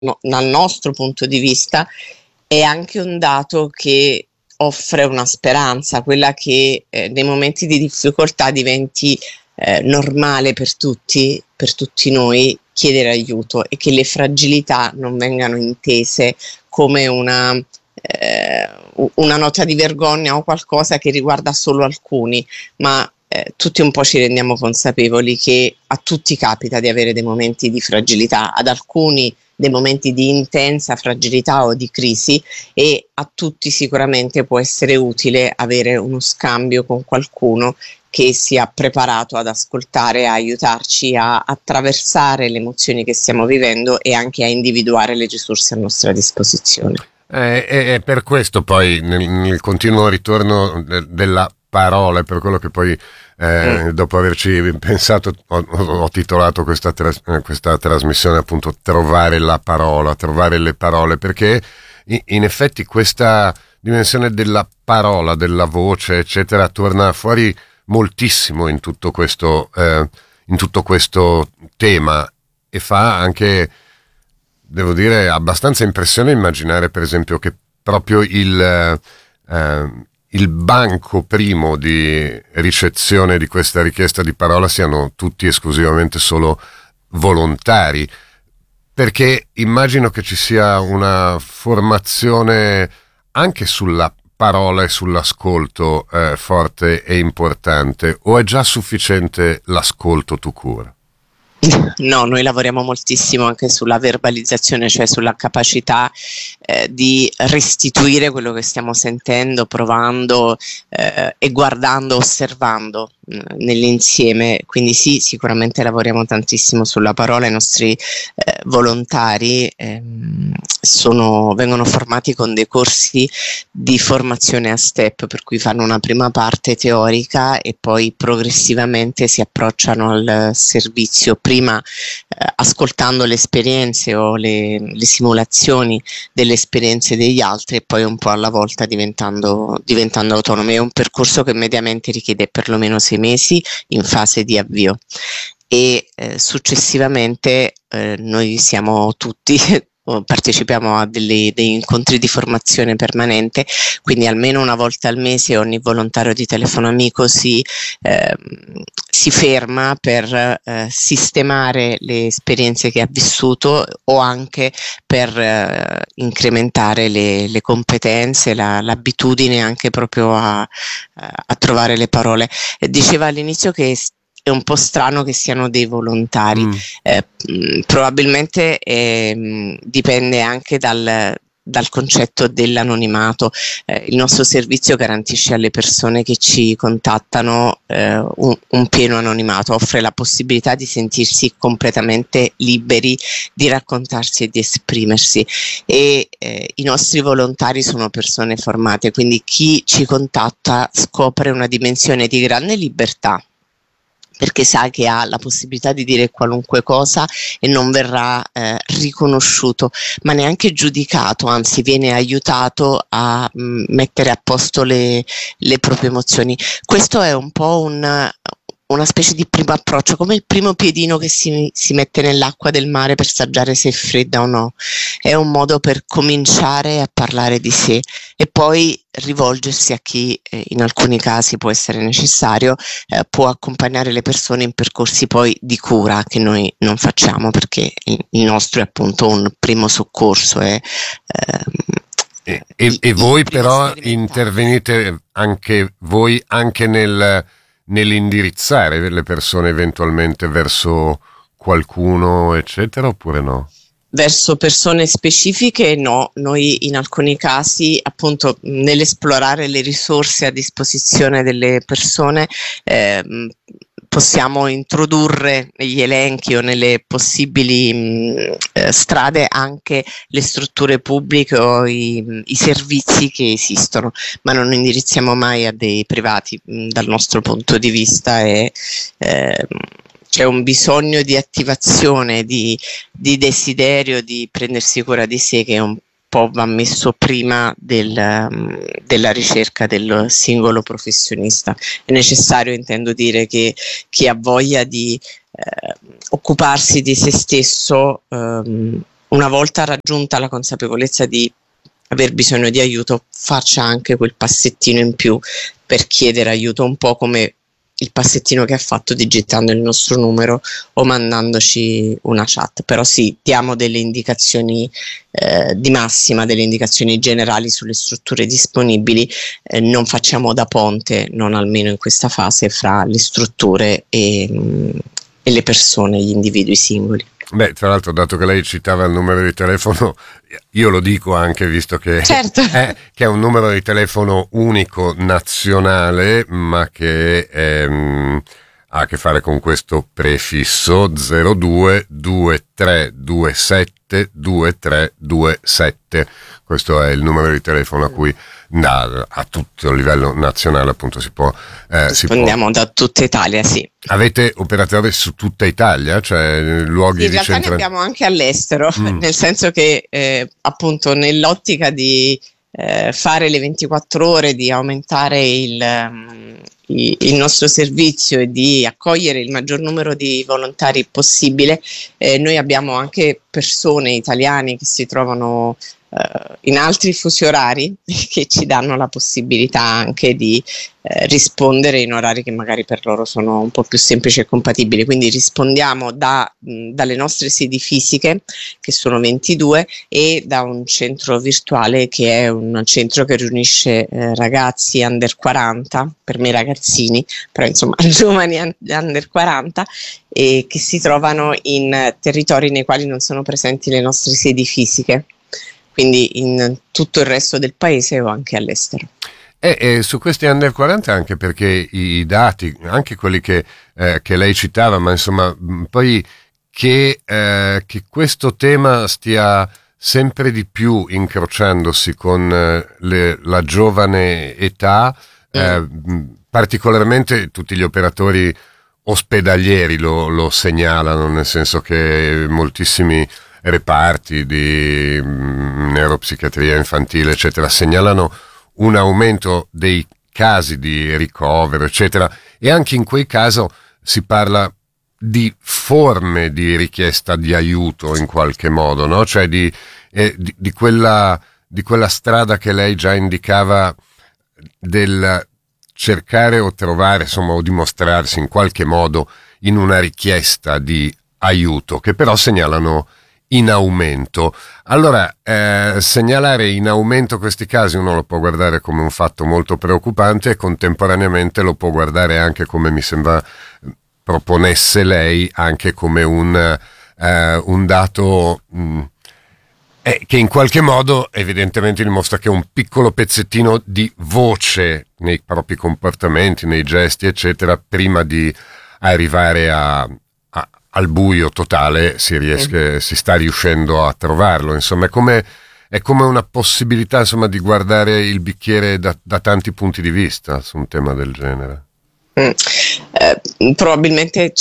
dal nostro punto di vista, è anche un dato che offre una speranza, quella che nei momenti di difficoltà diventi normale per tutti noi chiedere aiuto, e che le fragilità non vengano intese come una nota di vergogna o qualcosa che riguarda solo alcuni, ma tutti un po' ci rendiamo consapevoli che a tutti capita di avere dei momenti di fragilità, ad alcuni dei momenti di intensa fragilità o di crisi, e a tutti sicuramente può essere utile avere uno scambio con qualcuno che sia preparato ad ascoltare, a aiutarci a attraversare le emozioni che stiamo vivendo e anche a individuare le risorse a nostra disposizione. E per questo poi nel continuo ritorno della parola, per quello che poi dopo averci pensato ho titolato questa trasmissione appunto Trovare la parola, trovare le parole, perché in effetti questa dimensione della parola, della voce eccetera torna fuori moltissimo in tutto questo tema, e fa anche, devo dire, abbastanza impressione immaginare per esempio che proprio il banco primo di ricezione di questa richiesta di parola siano tutti esclusivamente solo volontari, perché immagino che ci sia una formazione anche sulla parola e sull'ascolto forte e importante, o è già sufficiente l'ascolto tout court? No, noi lavoriamo moltissimo anche sulla verbalizzazione, cioè sulla capacità di restituire quello che stiamo sentendo, provando e guardando, osservando nell'insieme. Quindi sì, sicuramente lavoriamo tantissimo sulla parola. I nostri volontari vengono formati con dei corsi di formazione a step, per cui fanno una prima parte teorica e poi progressivamente si approcciano al servizio, prima ascoltando le esperienze o le simulazioni delle esperienze degli altri, e poi un po' alla volta diventando autonomi. È un percorso che mediamente richiede perlomeno 6 mesi in fase di avvio, e successivamente noi siamo tutti partecipiamo a degli incontri di formazione permanente, quindi almeno una volta al mese ogni volontario di Telefono Amico si ferma per sistemare le esperienze che ha vissuto, o anche per incrementare le competenze, l'abitudine anche proprio a trovare le parole. Diceva all'inizio che è un po' strano che siano dei volontari, probabilmente dipende anche dal concetto dell'anonimato. Il nostro servizio garantisce alle persone che ci contattano un pieno anonimato, offre la possibilità di sentirsi completamente liberi di raccontarsi e di esprimersi, e i nostri volontari sono persone formate, quindi chi ci contatta scopre una dimensione di grande libertà, perché sa che ha la possibilità di dire qualunque cosa e non verrà riconosciuto, ma neanche giudicato, anzi viene aiutato a mettere a posto le proprie emozioni. Questo è un po' una specie di primo approccio, come il primo piedino che si mette nell'acqua del mare per saggiare se è fredda o no. È un modo per cominciare a parlare di sé e poi rivolgersi a chi in alcuni casi può essere necessario, può accompagnare le persone in percorsi poi di cura che noi non facciamo, perché il nostro è appunto un primo soccorso. E voi però intervenite anche voi anche nell'indirizzare le persone eventualmente verso qualcuno eccetera, oppure no? Verso persone specifiche no, noi in alcuni casi appunto nell'esplorare le risorse a disposizione delle persone possiamo introdurre negli elenchi o nelle possibili strade anche le strutture pubbliche o i servizi che esistono, ma non indirizziamo mai a dei privati. Dal nostro punto di vista c'è un bisogno di attivazione, di desiderio di prendersi cura di sé, che un po' va messo prima della ricerca del singolo professionista. È necessario, intendo dire, che chi ha voglia di occuparsi di se stesso una volta raggiunta la consapevolezza di aver bisogno di aiuto, faccia anche quel passettino in più per chiedere aiuto, un po' come il passettino che ha fatto digitando il nostro numero o mandandoci una chat. Però sì, diamo delle indicazioni di massima, delle indicazioni generali sulle strutture disponibili, non facciamo da ponte, non almeno in questa fase, fra le strutture e le persone, gli individui singoli. Beh, tra l'altro, dato che lei citava il numero di telefono, io lo dico anche, visto che, certo. Che è un numero di telefono unico nazionale, ma che ha a che fare con questo prefisso 02 2327 2327. Questo è il numero di telefono a cui a tutto livello nazionale appunto si può rispondiamo da tutta Italia, sì. Avete operatori su tutta Italia, cioè luoghi in realtà ne abbiamo anche all'estero, nel senso che appunto nell'ottica di fare le 24 ore, di aumentare il nostro servizio e di accogliere il maggior numero di volontari possibile, noi abbiamo anche persone italiane che si trovano in altri fusi orari che ci danno la possibilità anche di rispondere in orari che magari per loro sono un po' più semplici e compatibili. Quindi rispondiamo dalle nostre sedi fisiche, che sono 22, e da un centro virtuale che è un centro che riunisce ragazzi under 40, per me ragazzini, però insomma giovani under 40, e che si trovano in territori nei quali non sono presenti le nostre sedi fisiche, quindi in tutto il resto del paese o anche all'estero. E su questi under 40, anche perché i dati, anche quelli che lei citava, ma insomma poi che questo tema stia sempre di più incrociandosi con la giovane età, particolarmente tutti gli operatori ospedalieri lo segnalano, nel senso che moltissimi reparti di neuropsichiatria infantile eccetera segnalano un aumento dei casi di ricovero eccetera, e anche in quei casi si parla di forme di richiesta di aiuto in qualche modo, no? Cioè di quella strada che lei già indicava, del cercare o trovare, insomma, o dimostrarsi in qualche modo in una richiesta di aiuto, che però segnalano in aumento. Allora, segnalare in aumento questi casi uno lo può guardare come un fatto molto preoccupante, e contemporaneamente lo può guardare anche, come mi sembra proponesse lei, anche come un dato che in qualche modo evidentemente dimostra che un piccolo pezzettino di voce nei propri comportamenti, nei gesti eccetera, prima di arrivare al buio totale si sta riuscendo a trovarlo. Insomma, è come una possibilità, insomma, di guardare il bicchiere da tanti punti di vista su un tema del genere. Probabilmente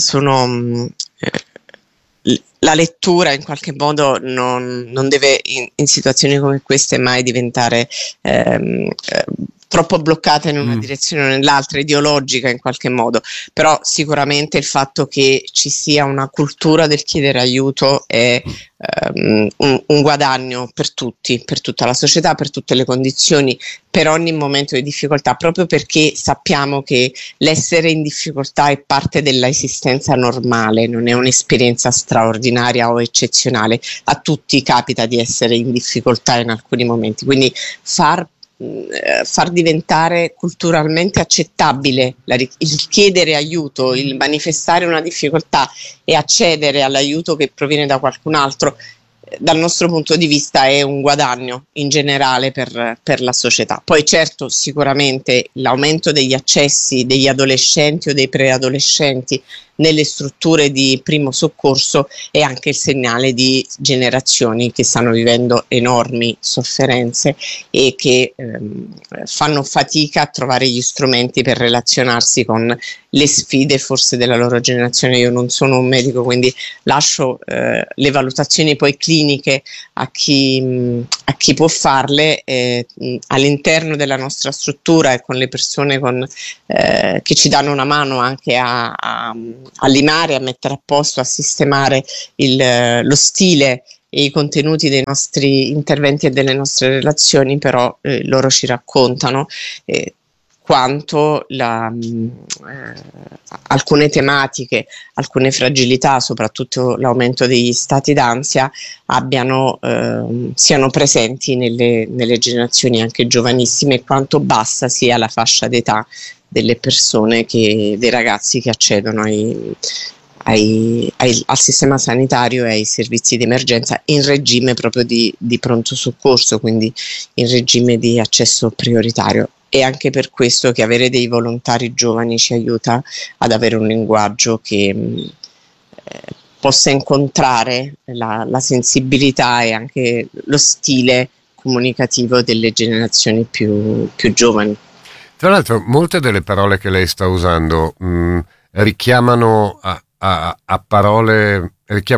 la lettura in qualche modo non deve in situazioni come queste mai diventare troppo bloccata in una direzione o nell'altra, ideologica in qualche modo, però sicuramente il fatto che ci sia una cultura del chiedere aiuto è un guadagno per tutti, per tutta la società, per tutte le condizioni, per ogni momento di difficoltà, proprio perché sappiamo che l'essere in difficoltà è parte dell'esistenza normale, non è un'esperienza straordinaria o eccezionale. A tutti capita di essere in difficoltà in alcuni momenti, quindi far diventare culturalmente accettabile il chiedere aiuto, il manifestare una difficoltà e accedere all'aiuto che proviene da qualcun altro, dal nostro punto di vista è un guadagno in generale per la società. Poi certo, sicuramente l'aumento degli accessi degli adolescenti o dei preadolescenti nelle strutture di primo soccorso è anche il segnale di generazioni che stanno vivendo enormi sofferenze e che fanno fatica a trovare gli strumenti per relazionarsi con le sfide forse della loro generazione. Io non sono un medico, quindi lascio le valutazioni poi cliniche a chi può farle all'interno della nostra struttura e con le persone che ci danno una mano anche a limare, a mettere a posto, a sistemare lo stile i contenuti dei nostri interventi e delle nostre relazioni, però loro ci raccontano quanto alcune tematiche, alcune fragilità, soprattutto l'aumento degli stati d'ansia, siano presenti nelle generazioni anche giovanissime, e quanto bassa sia la fascia d'età delle persone, dei ragazzi che accedono al sistema sanitario e ai servizi di emergenza in regime proprio di pronto soccorso, quindi in regime di accesso prioritario. È anche per questo che avere dei volontari giovani ci aiuta ad avere un linguaggio che possa incontrare la sensibilità e anche lo stile comunicativo delle generazioni più giovani. Tra l'altro, molte delle parole che lei sta usando richiamano parole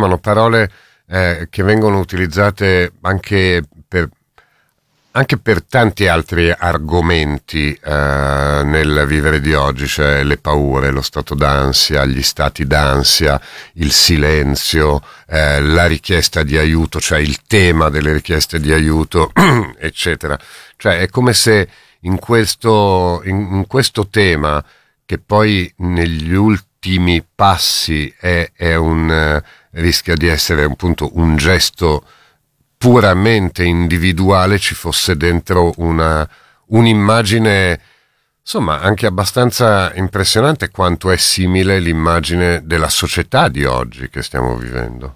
che vengono utilizzate anche per tanti altri argomenti nel vivere di oggi, cioè le paure, lo stato d'ansia, gli stati d'ansia, il silenzio, la richiesta di aiuto, cioè il tema delle richieste di aiuto, eccetera. Cioè è come se in questo tema, che poi negli ultimi passi rischia di essere appunto un gesto puramente individuale, ci fosse dentro un'immagine, insomma, anche abbastanza impressionante, quanto è simile l'immagine della società di oggi che stiamo vivendo.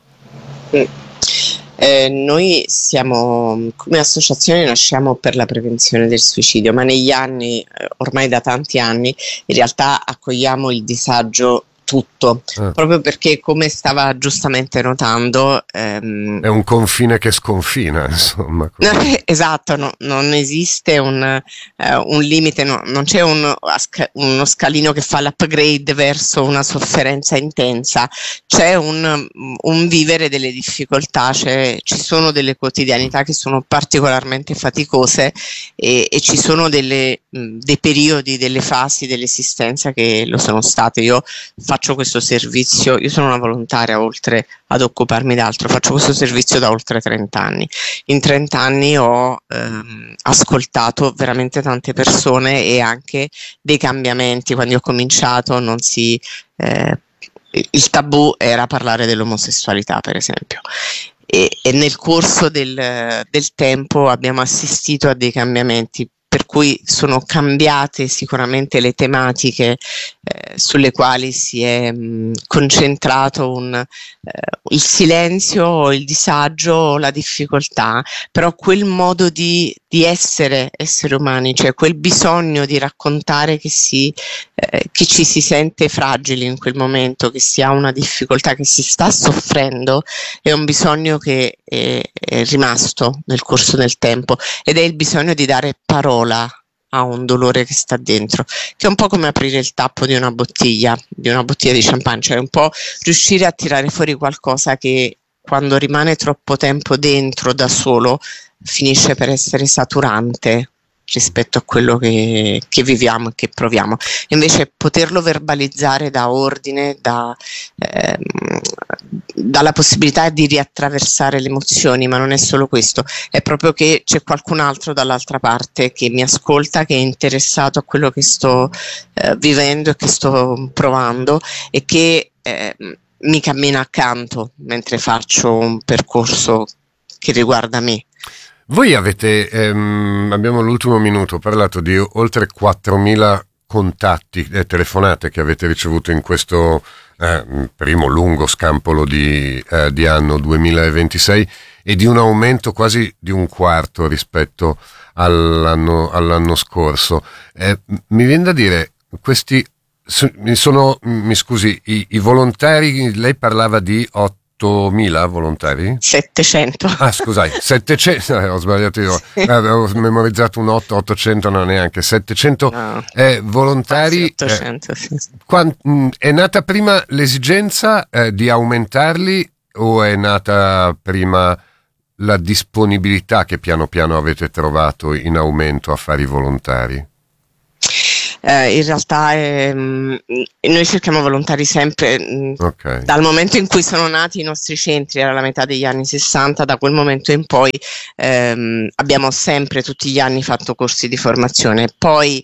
Noi come associazione nasciamo per la prevenzione del suicidio, ma negli anni, ormai da tanti anni, in realtà accogliamo il disagio tutto, proprio perché, come stava giustamente notando, è un confine che sconfina, insomma. Esatto, non esiste un limite, non c'è uno scalino che fa l'upgrade verso una sofferenza intensa, c'è un vivere delle difficoltà, ci sono delle quotidianità che sono particolarmente faticose e ci sono dei periodi, delle fasi dell'esistenza che lo sono state. Io faccio questo servizio, io sono una volontaria, oltre ad occuparmi d'altro, faccio questo servizio da oltre 30 anni. In 30 anni ho ascoltato veramente tante persone e anche dei cambiamenti. Quando ho cominciato il tabù era parlare dell'omosessualità, per esempio. E nel corso del tempo abbiamo assistito a dei cambiamenti, per cui sono cambiate sicuramente le tematiche sulle quali si è concentrato il silenzio, il disagio, la difficoltà, però quel modo di essere esseri umani, cioè quel bisogno di raccontare che ci si sente fragili in quel momento, che si ha una difficoltà, che si sta soffrendo, è un bisogno che è rimasto nel corso del tempo, ed è il bisogno di dare parola a un dolore che sta dentro, che è un po' come aprire il tappo di una bottiglia di champagne, cioè un po' riuscire a tirare fuori qualcosa che, quando rimane troppo tempo dentro da solo, finisce per essere saturante rispetto a quello che viviamo e che proviamo. Invece poterlo verbalizzare dà ordine, dà la possibilità di riattraversare le emozioni, ma non è solo questo, è proprio che c'è qualcun altro dall'altra parte che mi ascolta, che è interessato a quello che sto vivendo e che sto provando, e che mi cammina accanto mentre faccio un percorso che riguarda me. Voi avete, abbiamo l'ultimo minuto, parlato di oltre 4.000 contatti e telefonate che avete ricevuto in questo primo lungo scampolo di anno 2026, e di un aumento quasi di un quarto rispetto all'anno scorso. Mi viene da dire, mi scusi, i volontari, lei parlava di 8.000 volontari? 700. Ah, scusai, 700, ho sbagliato io, avevo memorizzato un 800, no, neanche 700 No, volontari. 800, sì. È nata prima l'esigenza di aumentarli, o è nata prima la disponibilità che piano piano avete trovato in aumento a fare i volontari? In realtà noi cerchiamo volontari sempre, Ok. dal momento in cui sono nati i nostri centri, era la metà degli anni 60, da quel momento in poi abbiamo sempre tutti gli anni fatto corsi di formazione. Poi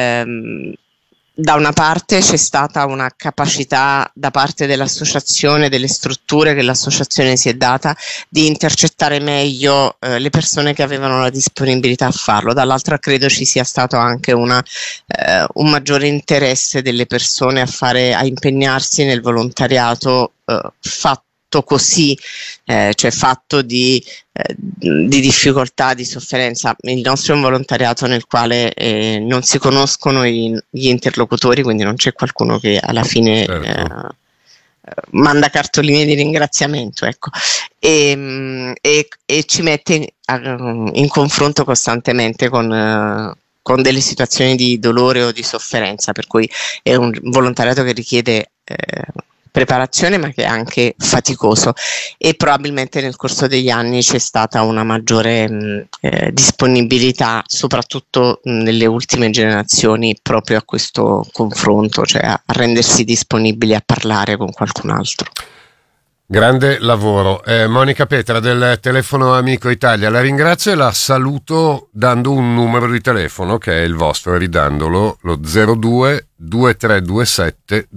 da una parte c'è stata una capacità da parte dell'associazione, delle strutture che l'associazione si è data, di intercettare meglio le persone che avevano la disponibilità a farlo. Dall'altra credo ci sia stato anche un maggiore interesse delle persone a impegnarsi nel volontariato fatto così, cioè fatto di difficoltà, di sofferenza. Il nostro è un volontariato nel quale non si conoscono gli interlocutori, quindi non c'è qualcuno che alla fine Certo. manda cartoline di ringraziamento, ecco, e ci mette in confronto costantemente con delle situazioni di dolore o di sofferenza, per cui è un volontariato che richiede preparazione, ma che è anche faticoso, e probabilmente nel corso degli anni c'è stata una maggiore disponibilità, soprattutto nelle ultime generazioni, proprio a questo confronto, cioè a rendersi disponibili a parlare con qualcun altro. Grande lavoro. Monica Petra del Telefono Amico Italia, la ringrazio e la saluto dando un numero di telefono che è il vostro, ridandolo, lo 02 2327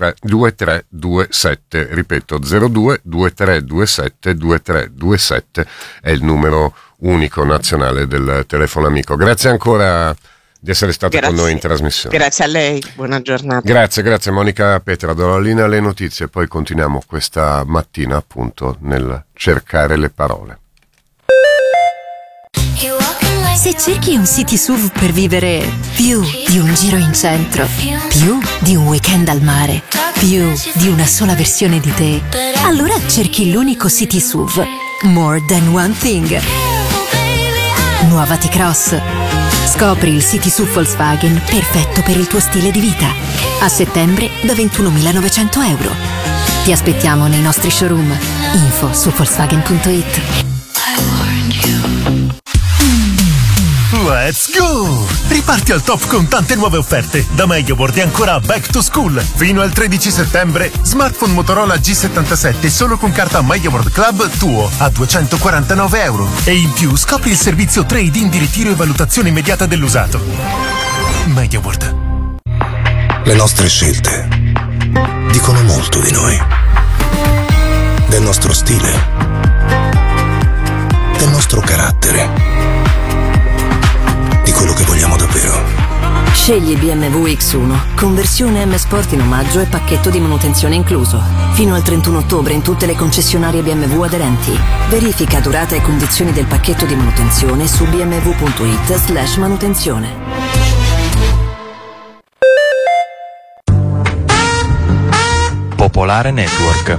2327, ripeto 02 2327 2327 è il numero unico nazionale del Telefono Amico. Grazie ancora di essere stata con noi in trasmissione. Grazie a lei, buona giornata. Grazie Monica Petra, do la linea alle notizie e poi continuiamo questa mattina appunto nel cercare le parole. Se cerchi un city SUV per vivere più di un giro in centro, più di un weekend al mare, più di una sola versione di te, allora cerchi l'unico city SUV More Than One Thing. Nuova T-Cross. Scopri il City SUV Volkswagen perfetto per il tuo stile di vita. A settembre da 21.900 euro. Ti aspettiamo nei nostri showroom. Info su Volkswagen.it. Let's go! Riparti al top con tante nuove offerte. Da MediaWorld e ancora Back to School. Fino al 13 settembre, smartphone Motorola G77 solo con carta MediaWorld Club tuo a 249 euro. E in più scopri il servizio trade-in di ritiro e valutazione immediata dell'usato. MediaWorld. Le nostre scelte dicono molto di noi. Del nostro stile. Del nostro carattere. Di quello che vogliamo davvero. Scegli BMW X1, conversione M Sport in omaggio e pacchetto di manutenzione incluso. Fino al 31 ottobre in tutte le concessionarie BMW aderenti. Verifica durata e condizioni del pacchetto di manutenzione su bmw.it/manutenzione. Popolare Network.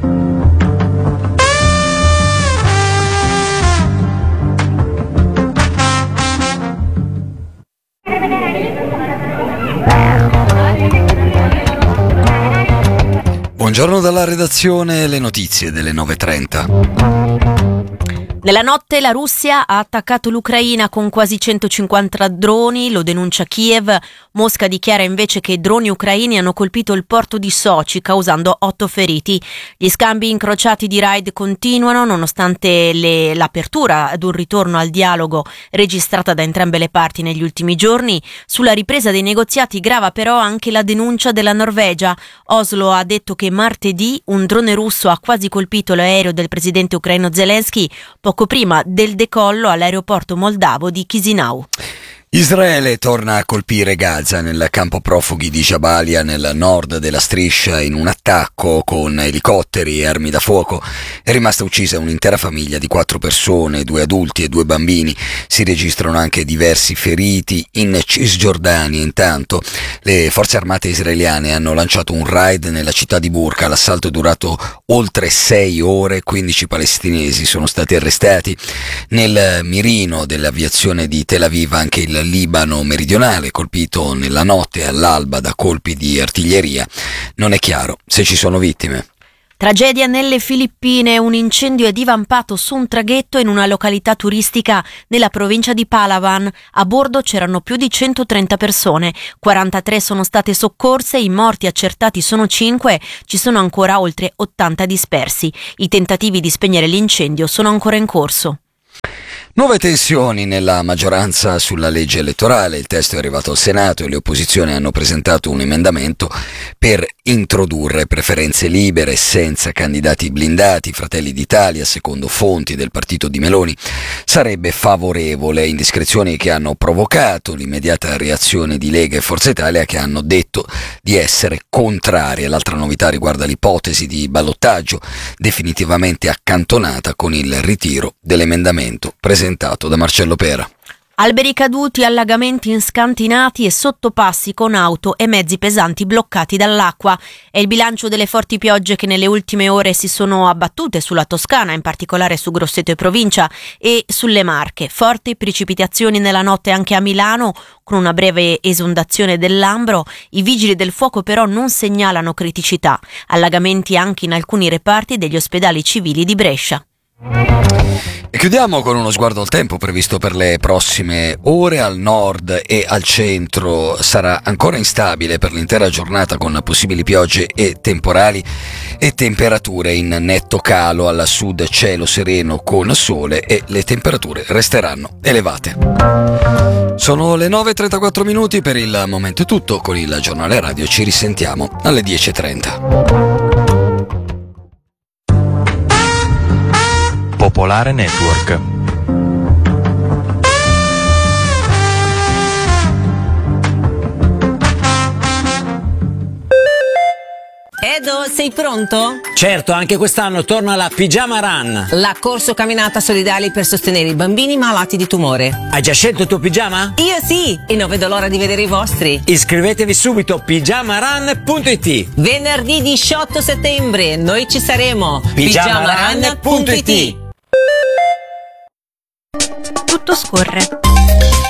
Buongiorno dalla redazione, le notizie delle 9:30. Nella notte la Russia ha attaccato l'Ucraina con quasi 150 droni, lo denuncia Kiev. Mosca dichiara invece che droni ucraini hanno colpito il porto di Sochi, causando 8 feriti. Gli scambi incrociati di raid continuano, nonostante l'apertura ad un ritorno al dialogo registrata da entrambe le parti negli ultimi giorni. Sulla ripresa dei negoziati grava però anche la denuncia della Norvegia. Oslo ha detto che martedì un drone russo ha quasi colpito l'aereo del presidente ucraino Zelensky poco prima del decollo all'aeroporto moldavo di Chisinau. Israele torna a colpire Gaza nel campo profughi di Jabalia nel nord della striscia in un attacco con elicotteri e armi da fuoco. È rimasta uccisa un'intera famiglia di 4 persone, 2 adulti e 2 bambini. Si registrano anche diversi feriti in Cisgiordania. Intanto le forze armate israeliane hanno lanciato un raid nella città di Burqa. L'assalto è durato oltre 6 ore, 15 palestinesi sono stati arrestati. Nel mirino dell'aviazione di Tel Aviv anche il Libano meridionale, colpito nella notte all'alba da colpi di artiglieria. Non è chiaro se ci sono vittime. Tragedia nelle Filippine, un incendio è divampato su un traghetto in una località turistica nella provincia di Palawan. A bordo c'erano più di 130 persone, 43 sono state soccorse, i morti accertati sono 5, ci sono ancora oltre 80 dispersi. I tentativi di spegnere l'incendio sono ancora in corso. Nuove tensioni nella maggioranza sulla legge elettorale. Il testo è arrivato al Senato e le opposizioni hanno presentato un emendamento per introdurre preferenze libere senza candidati blindati. Fratelli d'Italia, secondo fonti del partito di Meloni, sarebbe favorevole. Indiscrezioni che hanno provocato l'immediata reazione di Lega e Forza Italia, che hanno detto di essere contrarie. L'altra novità riguarda l'ipotesi di ballottaggio, definitivamente accantonata con il ritiro dell'emendamento presentato da Marcello Pera. Alberi caduti, allagamenti scantinati e sottopassi con auto e mezzi pesanti bloccati dall'acqua. È il bilancio delle forti piogge che nelle ultime ore si sono abbattute sulla Toscana, in particolare su Grosseto e provincia, e sulle Marche. Forti precipitazioni nella notte anche a Milano, con una breve esondazione del Lambro. I vigili del fuoco però non segnalano criticità. Allagamenti anche in alcuni reparti degli ospedali civili di Brescia. E chiudiamo con uno sguardo al tempo previsto per le prossime ore. Al nord e al centro sarà ancora instabile per l'intera giornata, con possibili piogge e temporali, e temperature in netto calo. Al sud cielo sereno con sole e le temperature resteranno elevate. Sono le 9:34 minuti, per il momento è tutto. Con il giornale radio ci risentiamo alle 10:30. Popolare Network. Edo, sei pronto? Certo, anche quest'anno torna la Pigiama Run. La corso camminata solidale per sostenere i bambini malati di tumore. Hai già scelto il tuo pigiama? Io sì, e non vedo l'ora di vedere i vostri. Iscrivetevi subito, pigiamarun.it. Venerdì 18 settembre, noi ci saremo. Pigiamarun.it. Tutto scorre.